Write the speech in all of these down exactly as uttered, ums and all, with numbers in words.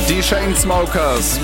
Die Chainsmokers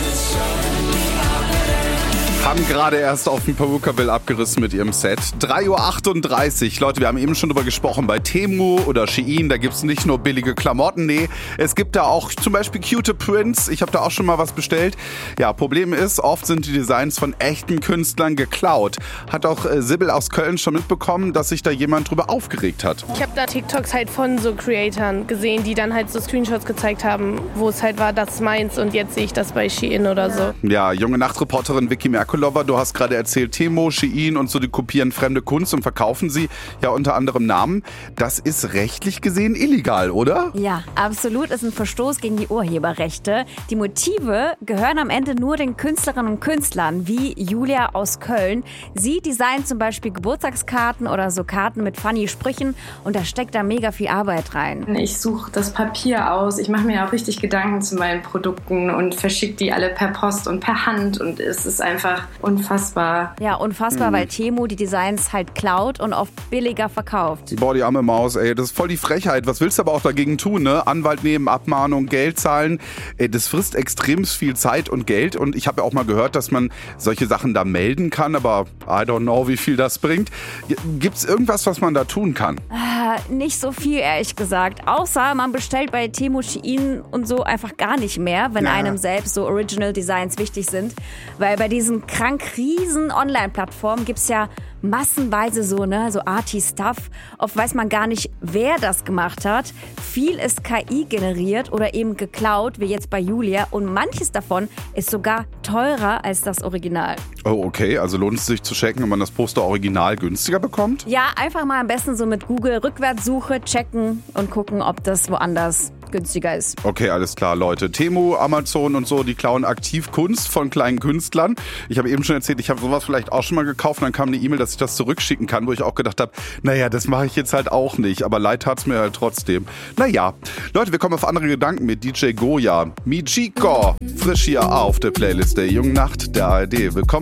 haben gerade erst auf dem Perukaville abgerissen mit ihrem Set. drei Uhr achtunddreißig. Leute, wir haben eben schon drüber gesprochen. Bei Temu oder Shein, da gibt's nicht nur billige Klamotten. Nee, es gibt da auch zum Beispiel cute Prints. Ich habe da auch schon mal was bestellt. Ja, Problem ist, oft sind die Designs von echten Künstlern geklaut. Hat auch äh, Sibyl aus Köln schon mitbekommen, dass sich da jemand drüber aufgeregt hat. Ich habe da TikToks halt von so Creatoren gesehen, die dann halt so Screenshots gezeigt haben, wo es halt war, das ist meins und jetzt sehe ich das bei Shein oder so. Ja, junge Nachtreporterin Vicky Merkel, du hast gerade erzählt, Temu, Shein und so, die kopieren fremde Kunst und verkaufen sie ja unter anderem Namen. Das ist rechtlich gesehen illegal, oder? Ja, absolut. Ist ein Verstoß gegen die Urheberrechte. Die Motive gehören am Ende nur den Künstlerinnen und Künstlern, wie Julia aus Köln. Sie designt zum Beispiel Geburtstagskarten oder so Karten mit funny Sprüchen und da steckt da mega viel Arbeit rein. Ich suche das Papier aus. Ich mache mir auch richtig Gedanken zu meinen Produkten und verschicke die alle per Post und per Hand und es ist einfach unfassbar. Ja, unfassbar, mhm. weil Temu die Designs halt klaut und oft billiger verkauft. Boah, die arme Maus, ey, das ist voll die Frechheit. Was willst du aber auch dagegen tun, ne? Anwalt nehmen, Abmahnung, Geld zahlen. Ey, das frisst extrem viel Zeit und Geld und ich habe ja auch mal gehört, dass man solche Sachen da melden kann, aber I don't know, wie viel das bringt. Gibt's irgendwas, was man da tun kann? Äh, nicht so viel, ehrlich gesagt. Außer man bestellt bei Temu, Shein und so einfach gar nicht mehr, wenn ja. einem selbst so Original Designs wichtig sind. Weil bei diesen krank riesen Online-Plattformen gibt es ja massenweise so, ne, so Arty-Stuff. Oft weiß man gar nicht, wer das gemacht hat. Viel ist K I generiert oder eben geklaut, wie jetzt bei Julia. Und manches davon ist sogar teurer als das Original. Oh, okay. Also lohnt es sich zu checken, ob man das Poster original günstiger bekommt? Ja, einfach mal am besten so mit Google Rückwärtssuche checken und gucken, ob das woanders günstiger ist. Okay, alles klar, Leute. Temu, Amazon und so, die klauen aktiv Kunst von kleinen Künstlern. Ich habe eben schon erzählt, ich habe sowas vielleicht auch schon mal gekauft und dann kam eine E-Mail, dass ich das zurückschicken kann, wo ich auch gedacht habe, naja, das mache ich jetzt halt auch nicht, aber leid tat's mir halt trotzdem. Naja, Leute, wir kommen auf andere Gedanken mit D J Goya. Michiko, frisch hier auf der Playlist der Jungen Nacht der A R D. Willkommen.